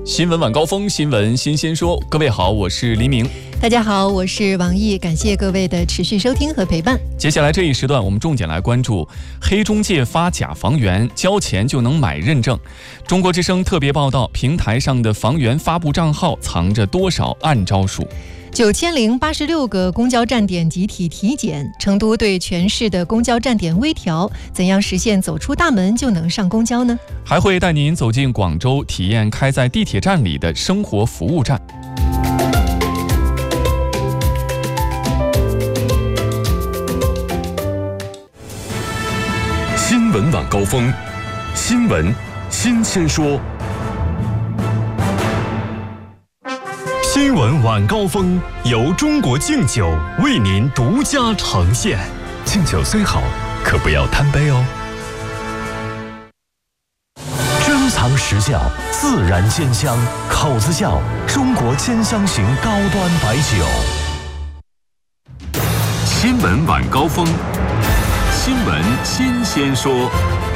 新闻晚高峰，新闻新鲜说。各位好，我是黎明。 大家好，我是王毅，感谢各位的持续收听和陪伴。 接下来这一时段，我们重点来关注黑中介发假房源，交钱就能买认证。中国之声特别报道，平台上的房源发布账号藏着多少暗招数？9086个公交站点集体体检，成都对全市的公交站点微调，怎样实现走出大门就能上公交呢？还会带您走进广州，体验开在地铁站里的生活服务站。 新闻晚高峰，新闻新鲜说。新闻晚高峰由中国敬酒为您独家呈现。敬酒虽好，可不要贪杯哦。珍藏实窖，自然鲜香，口子窖中国兼香型高端白酒。新闻晚高峰，新闻新鲜说。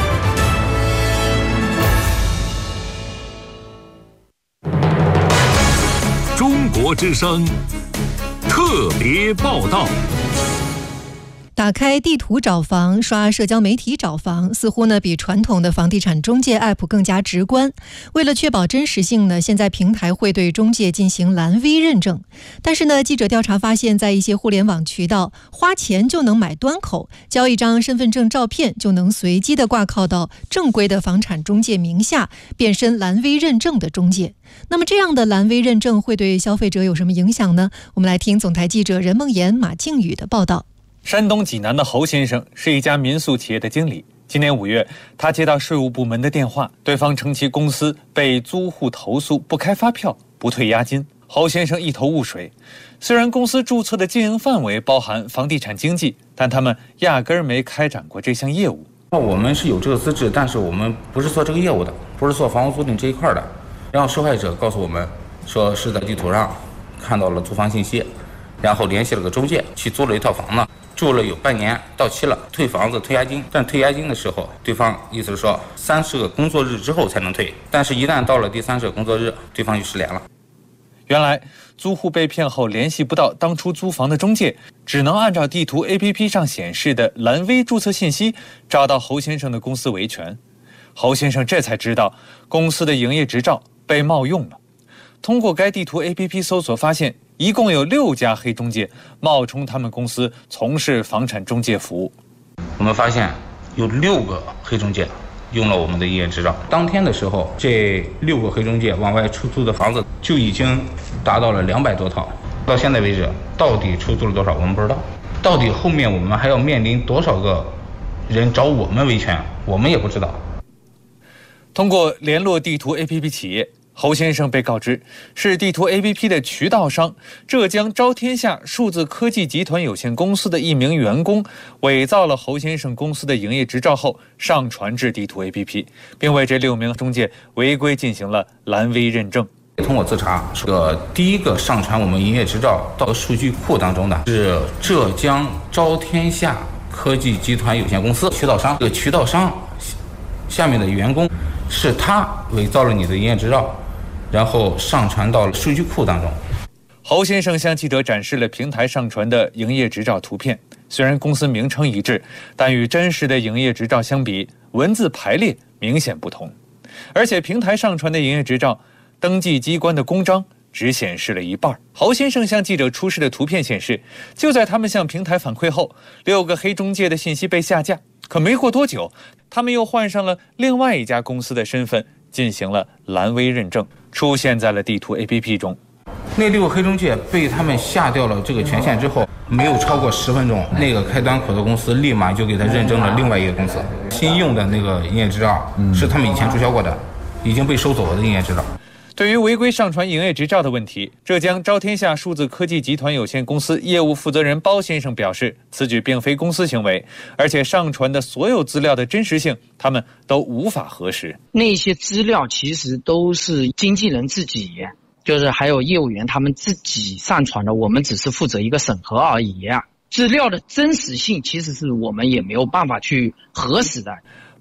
中国之声特别报道。 打开地图找房，刷社交媒体找房，似乎比传统的房地产中介 App 更加直观。为了确保真实性呢，现在平台会对中介进行蓝 V 认证。但是呢，记者调查发现，在一些互联网渠道，花钱就能买端口，交一张身份证照片就能随机的挂靠到正规的房产中介名下，变身蓝 V 认证的中介。那么这样的蓝 V 认证会对消费者有什么影响呢？我们来听总台记者任梦妍、马靖宇的报道。 山东济南的侯先生是一家民宿企业的经理。今年5月，他接到税务部门的电话，对方称其公司被租户投诉不开发票、不退押金。侯先生一头雾水。虽然公司注册的经营范围包含房地产经纪，但他们压根儿没开展过这项业务。 我们是有这个资质，但是我们不是做这个业务的，不是做房屋租赁这一块的。然后受害者告诉我们说是在地图上看到了租房信息，然后联系了个中介去租了一套房子，住了有半年，到期了，退房子退押金。但退押金的时候，对方意思是说30个工作日之后才能退，但是一旦到了第30个工作日，对方就失联了。 原来租户被骗后联系不到当初租房的中介，只能按照地图 APP 上显示的蓝 V 注册信息找到侯先生的公司维权。侯先生这才知道公司的营业执照被冒用了。通过该地图 APP 搜索发现，一共有6家黑中介冒充他们公司从事房产中介服务。 我们发现有6个黑中介用了我们的营业执照。当天的时候，这6个黑中介往外出租的房子就已经达到了200多套。到现在为止，到底出租了多少我们不知道，到底后面我们还要面临多少个人找我们维权，我们也不知道。 通过联络地图 APP 企业，侯先生被告知是地图 APP 的渠道商浙江招天下数字科技集团有限公司的一名员工，伪造了侯先生公司的营业执照后上传至地图 APP， 并为这6名中介违规进行了蓝 V 认证。 通过自查，第一个上传我们营业执照到数据库当中的是浙江招天下科技集团有限公司渠道商。这个渠道商下面的员工是他伪造了你的营业执照，然后上传到了数据库当中。 侯先生向记者展示了平台上传的营业执照图片，虽然公司名称一致，但与真实的营业执照相比，文字排列明显不同。而且平台上传的营业执照登记机关的公章只显示了一半。侯先生向记者出示的图片显示，就在他们向平台反馈后，6个黑中介的信息被下架。可没过多久，他们又换上了另外一家公司的身份，进行了蓝 V 认证，出现在了地图 APP 中。 那6个黑中介被他们下掉了这个权限之后，没有超过10分钟，那个开端口的公司立马就给他认证了另外一个公司。新用的那个营业执照是他们以前注销过的，已经被收走了的营业执照。 对于违规上传营业执照的问题，浙江招天下数字科技集团有限公司业务负责人包先生表示，此举并非公司行为，而且上传的所有资料的真实性他们都无法核实。 那些资料其实都是经纪人自己，就是还有业务员他们自己上传的，我们只是负责一个审核而已。资料的真实性其实是我们也没有办法去核实的。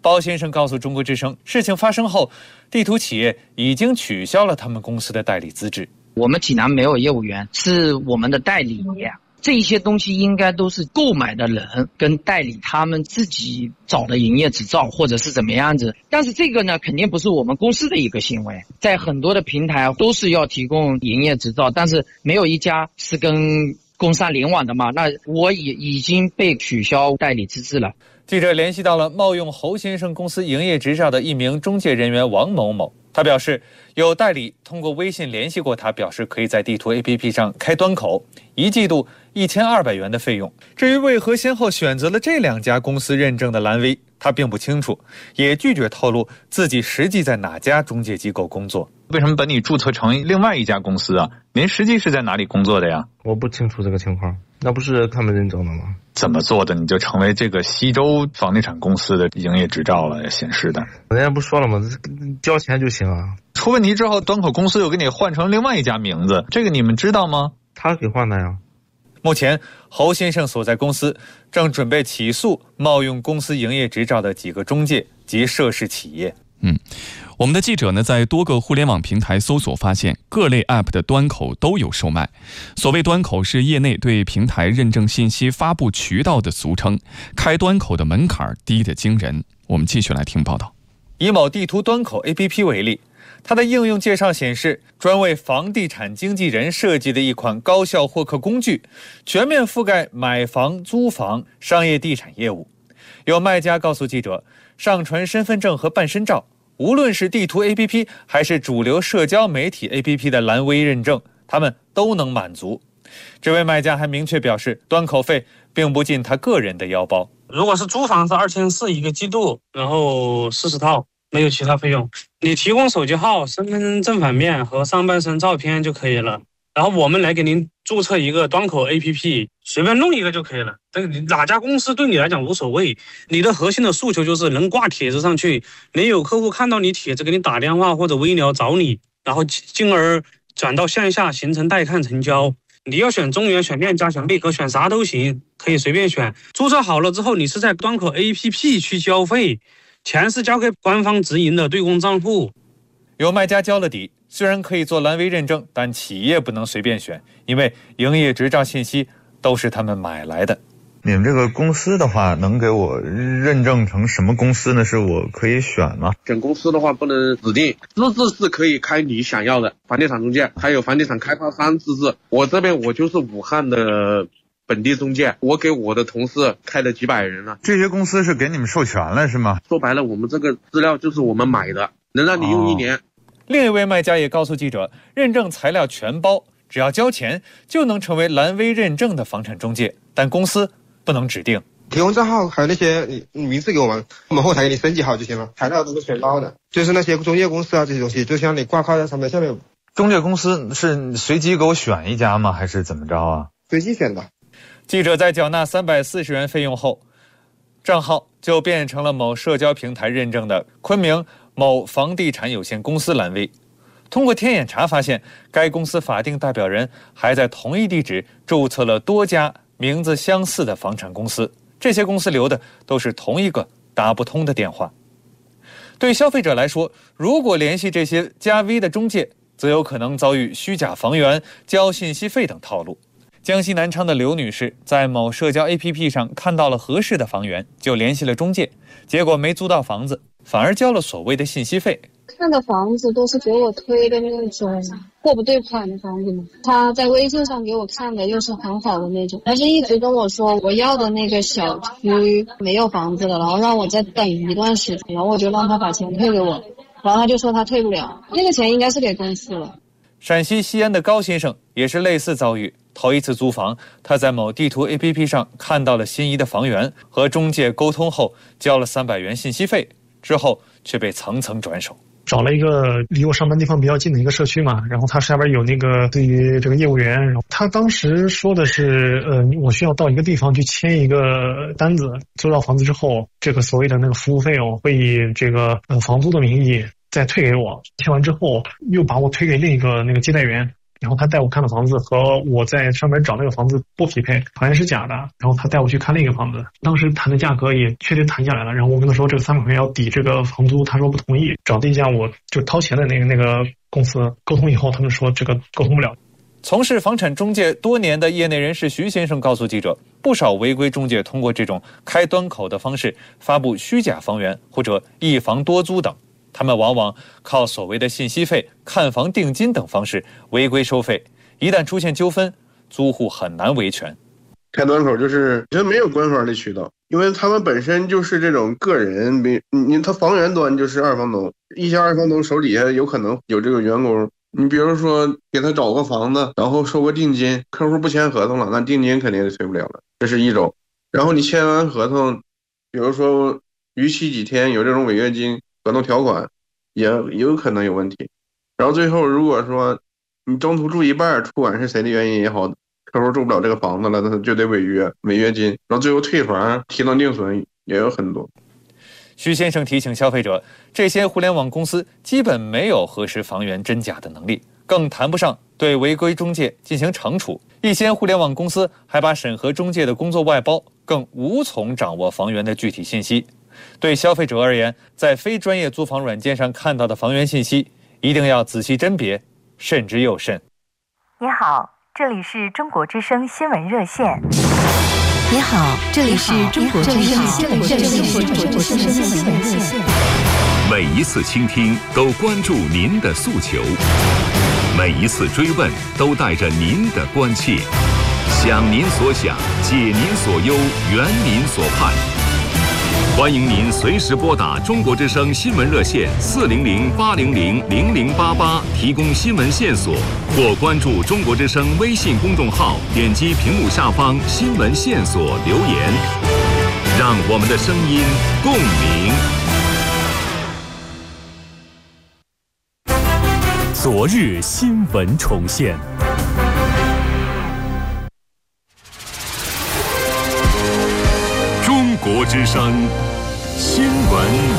包先生告诉中国之声，事情发生后，地图企业已经取消了他们公司的代理资质。 我们济南没有业务员，是我们的代理。这些东西应该都是购买的人跟代理他们自己找的营业执照或者是怎么样子，但是这个呢肯定不是我们公司的一个行为，在很多的平台都是要提供营业执照，但是没有一家是跟工商联网的嘛，那我也已经被取消代理资质了。 记者联系到了冒用侯先生公司营业执照的一名中介人员王某某，他表示有代理通过微信联系过他，表示可以在地图 APP 上开端口，1季度1200元的费用。至于为何先后选择了这2家公司认证的蓝 V， 他并不清楚，也拒绝透露自己实际在哪家中介机构工作。 为什么把你注册成另外一家公司啊？您实际是在哪里工作的呀？ 我不清楚这个情况，那不是他们认证的吗？ 怎么做的你就成为这个西周房地产公司的营业执照了显示的？ 人家不说了吗？交钱就行啊。 出问题之后，端口公司又给你换成另外一家名字，这个你们知道吗？ 他给换的呀。 目前侯先生所在公司正准备起诉冒用公司营业执照的几个中介及涉事企业。 我们的记者呢，在多个互联网平台搜索发现，各类 App 的端口都有售卖。所谓端口是业内对平台认证信息发布渠道的俗称，开端口的门槛低得惊人。我们继续来听报道。 以某地图端口 APP 为例，它的应用介绍显示，专为房地产经纪人设计的一款高效获客工具，全面覆盖买房、租房、商业地产业务。有卖家告诉记者，上传身份证和办身照，无论是地图 APP 还是主流社交媒体 APP 的蓝 V 认证，他们都能满足。这位卖家还明确表示，端口费并不进他个人的腰包。 如果是租房是2400一个季度，然后40套，没有其他费用。你提供手机号、身份证正反面和上半身照片就可以了。然后我们来给您注册一个端口 APP， 随便弄一个就可以了。这个哪家公司对你来讲无所谓，你的核心的诉求就是能挂帖子上去，能有客户看到你帖子给你打电话或者微聊找你，然后进而转到线下形成带看成交。你要选中原、选链家、选贝壳，选啥都行，可以随便选。注册好了之后，你是在端口 APP 去交费，钱是交给官方直营的对公账户。 有卖家交了底，虽然可以做蓝 V 认证，但企业不能随便选，因为营业执照信息都是他们买来的。 你们这个公司的话，能给我认证成什么公司呢？是我可以选吗？ 选公司的话不能指定，资质是可以开你想要的，房地产中介还有房地产开发商资质。我这边我就是武汉的本地中介，我给我的同事开了几百人了。 这些公司是给你们授权了是吗？ 说白了，我们这个资料就是我们买的，能让你用1年。 另一位卖家也告诉记者，认证材料全包，只要交钱就能成为蓝 V 认证的房产中介，但公司不能指定。 提供账号还有那些名字给我们后台给你升级好就行了，材料都是全包的。就是那些中介公司啊这些东西，就像你挂靠在上面。 中介公司是随机给我选一家吗？还是怎么着啊？ 随机选的。 记者在缴纳340元费用后，账号就变成了某社交平台认证的昆明某房地产有限公司蓝 V。通过天眼查发现，该公司法定代表人还在同一地址注册了多家名字相似的房产公司，这些公司留的都是同一个打不通的电话。对消费者来说，如果联系这些加 V 的中介，则有可能遭遇虚假房源、交信息费等套路。江西南昌的刘女士在某社交 APP 上看到了合适的房源，就联系了中介，结果没租到房子，反而交了所谓的信息费。 看的房子都是给我推的那种货不对款的房子嘛，他在微信上给我看的又是很好的那种，但是一直跟我说我要的那个小区没有房子了，然后让我再等一段时间，然后我就让他把钱退给我，然后他就说他退不了，那个钱应该是给公司了。 陕西西安的高先生也是类似遭遇，头一次租房，他在某地图 APP 上看到了心仪的房源，和中介沟通后交了300元信息费，之后却被层层转手。 找了一个离我上班地方比较近的一个社区嘛，然后他下边有那个对于这个业务员，然后他当时说的是我需要到一个地方去签一个单子，租到房子之后，这个所谓的那个服务费用会以这个房租的名义再退给我，签完之后又把我推给另一个那个接待员， 然后他带我看的房子和我在上面找那个房子不匹配，房源是假的，然后他带我去看另一个房子，当时谈的价格也确实谈下来了，然后我跟他说这个300块钱要抵这个房租，他说不同意，找第一家我就掏钱的那个公司沟通以后，他们说这个沟通不了。 从事房产中介多年的业内人士徐先生告诉记者，不少违规中介通过这种开端口的方式发布虚假房源或者一房多租等，他们往往靠所谓的信息费、看房定金等方式违规收费，一旦出现纠纷，租户很难维权。 开端口就是没有官方的渠道，因为他们本身就是这种个人，他房源端就是二房东，一些二房东手底下有可能有这个员工。你比如说给他找个房子，然后收个定金，客户不签合同了，那定金肯定是退不了了，这是一种。然后你签完合同，比如说逾期几天有这种违约金合同条款，也有可能有问题。然后最后如果说你中途住一半，不管是谁的原因也好，客户住不了这个房子了，那他就得违约金，然后最后退房提能定损也有很多。 徐先生提醒消费者，这些互联网公司基本没有核实房源真假的能力，更谈不上对违规中介进行惩处。一些互联网公司还把审核中介的工作外包，更无从掌握房源的具体信息。对消费者而言，在非专业租房软件上看到的房源信息，一定要仔细甄别，慎之又慎。 你好，这里是中国之声新闻热线。你好，这里是中国之声新闻热线。 每一次倾听都关注您的诉求，每一次追问都带着您的关切，想您所想，解您所忧，圆您所盼。欢迎您随时拨打中国之声新闻热线400-800-0088提供新闻线索，或关注中国之声微信公众号，点击屏幕下方新闻线索留言，让我们的声音共鸣。 昨日新闻重现。中国之声新闻